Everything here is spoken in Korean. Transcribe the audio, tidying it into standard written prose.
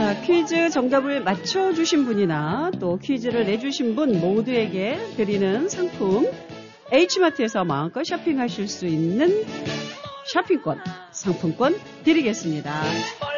자, 퀴즈 정답을 맞춰주신 분이나 또 퀴즈를 내주신 분 모두에게 드리는 상품 H마트에서 마음껏 쇼핑하실 수 있는 쇼핑권, 상품권 드리겠습니다.